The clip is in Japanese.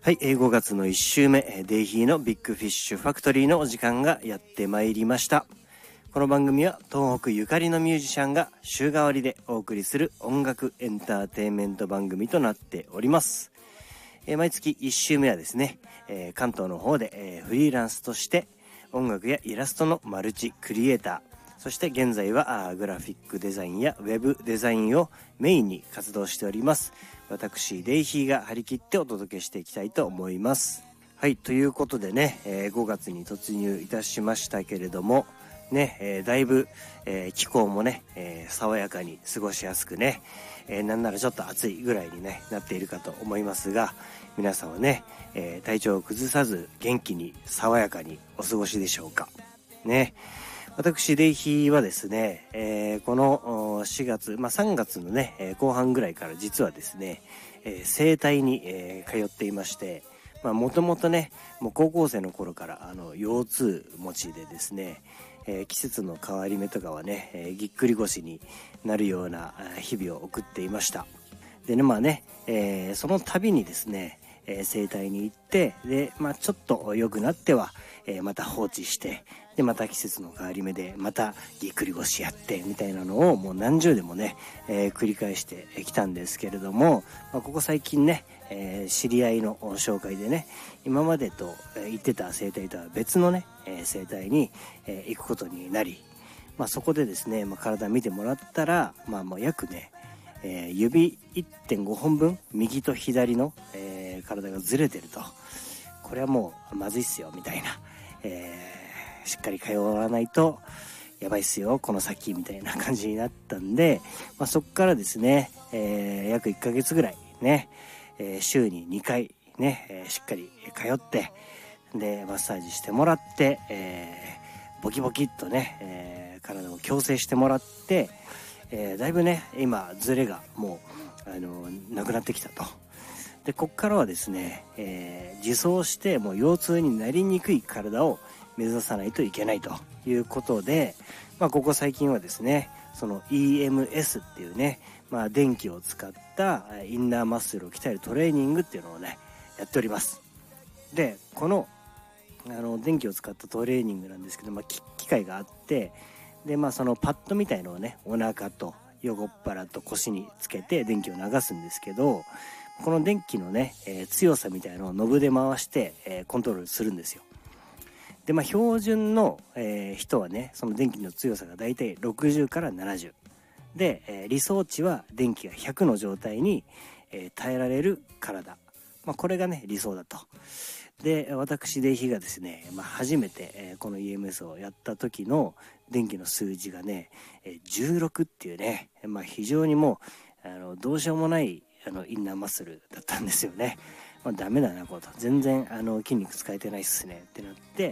はい、5月の1週目、デイヒーのビッグフィッシュファクトリーのお時間がやってまいりました。この番組は東北ゆかりのミュージシャンが週替わりでお送りする音楽エンターテインメント番組となっております。毎月1週目はですね、関東の方で、フリーランスとして音楽やイラストのマルチクリエイター、そして現在はグラフィックデザインやウェブデザインをメインに活動しております私デイヒーが張り切ってお届けしていきたいと思います。はい、ということでね、5月に突入いたしましたけれどもね、だいぶ、気候もね、爽やかに過ごしやすくね、なんならちょっと暑いぐらいに、ね、なっているかと思いますが、皆さんはね、体調を崩さず元気に爽やかにお過ごしでしょうかね。私デイヒーはですね、この4月、3月のね、後半ぐらいから実はですね、整体に、通っていまして、もともとね、もう高校生の頃から腰痛持ちでですね、季節の変わり目とかはね、ぎっくり腰になるような日々を送っていました。でね、その度にですね、整体に行ってで、ちょっと良くなっては、また放置してでまた季節の変わり目でまたぎっくり腰やってみたいなのをもう何十でもね、繰り返してきたんですけれども、ここ最近ね、知り合いの紹介でね今までと行ってた整体とは別のね、整体に、行くことになり、そこでですね、体見てもらったらもう約ね指 1.5 本分右と左の、体がずれてると、これはもうまずいっすよみたいな、しっかり通わないとやばいっすよこの先みたいな感じになったんで、そっからですね、約1ヶ月ぐらいね、週に2回ね、しっかり通ってでマッサージしてもらって、ボキボキっとね、体を矯正してもらってだいぶね今ズレがもうなくなってきたと。でこっからはですね、自走してもう腰痛になりにくい体を目指さないといけないということで、ここ最近はですねその EMS っていうね、電気を使ったインナーマッスルを鍛えるトレーニングっていうのをねやっております。でこの電気を使ったトレーニングなんですけど、機械があってでそのパッドみたいのをねお腹と横っ腹と腰につけて電気を流すんですけど、この電気のね、強さみたいのをノブで回して、コントロールするんですよ。で標準の、人はねその電気の強さがだいたい60から70で、理想値は電気が100の状態に、耐えられる体、これがね理想だと。で私デイヒーがですね、初めて、この EMS をやった時の電気の数字がね、16っていうね、非常にもうどうしようもないインナーマッスルだったんですよね。ダメだなこと全然筋肉使えてないっすねってなって、